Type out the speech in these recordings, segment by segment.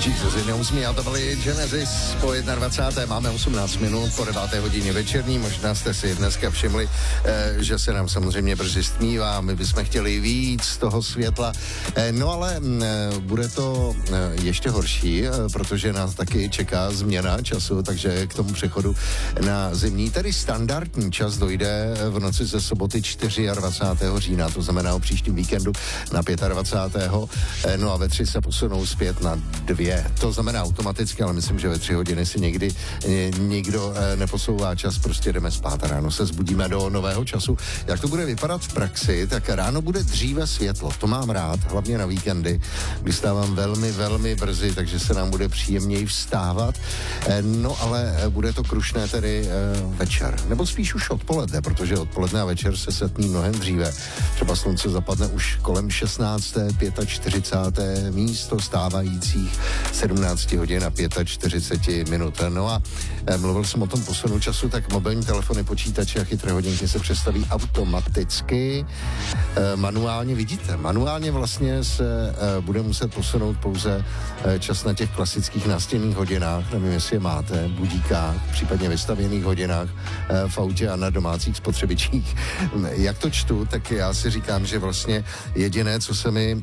Jesus, 8, a to byly Genesis po 21. Máme 18 minut po 9. hodině večerní. Možná jste si dneska všimli, že se nám samozřejmě brzy stmívá. My bychom chtěli víc toho světla. No ale bude to ještě horší, protože nás taky čeká změna času, takže k tomu přechodu na zimní, tedy standardní čas dojde v noci ze soboty 24. října, to znamená o příštím víkendu na 25. No a ve 3 se posunou zpět na 2. To znamená automaticky, ale myslím, že ve 3 hodiny si někdy nikdo neposouvá čas, prostě jdeme spát a ráno se zbudíme do nového času. Jak to bude vypadat v praxi, tak ráno bude dříve světlo, to mám rád, hlavně na víkendy, kdy stávám velmi, velmi brzy, takže se nám bude příjemněji vstávat, no ale bude to krušné tedy večer, nebo spíš už odpoledne, protože odpoledne a večer se setmí mnohem dříve. Třeba slunce zapadne už kolem 16. 45. místo stávajících 17 hodin a 45 minut. No a mluvil jsem o tom posunu času, tak mobilní telefony, počítače a chytré hodinky se přestaví automaticky. Manuálně vidíte, manuálně vlastně se bude muset posunout pouze čas na těch klasických nástěnných hodinách, nevím, jestli je máte, budíkách, případně vystavěných hodinách v autě a na domácích spotřebičích. Jak to čtu, tak já si říkám, že vlastně jediné, co se mi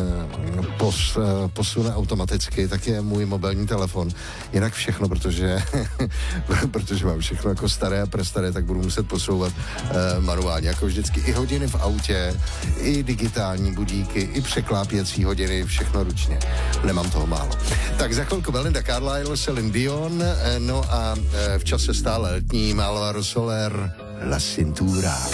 posune automaticky, tak je můj mobilní telefon. Jinak všechno, protože mám všechno jako staré a prestaré, tak budu muset posouvat manuálně. Jako vždycky i hodiny v autě, i digitální budíky, i překlápěcí hodiny, všechno ručně. Nemám toho málo. Tak za chvilku Belinda Carlisle, Celine Dion, no a v čase stále letním Alvaro Soler, La Cintura.